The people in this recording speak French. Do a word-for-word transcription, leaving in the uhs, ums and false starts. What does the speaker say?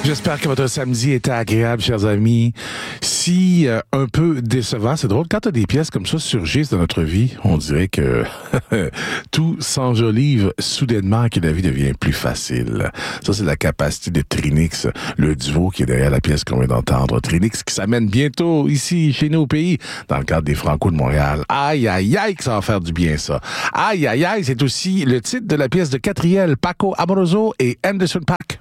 J'espère que votre samedi était agréable, chers amis. Si euh, un peu décevant, c'est drôle, quand t'as des pièces comme ça surgissent dans notre vie, on dirait que tout s'enjolive soudainement et que la vie devient plus facile. Ça, c'est la capacité de Trinix, le duo qui est derrière la pièce qu'on vient d'entendre. Trinix qui s'amène bientôt ici, chez nous au pays, dans le cadre des Franco de Montréal. Aïe, aïe, aïe, que ça va faire du bien, ça. Aïe, aïe, aïe, c'est aussi le titre de la pièce de Catriel, Paco Amoroso et Anderson .Paak.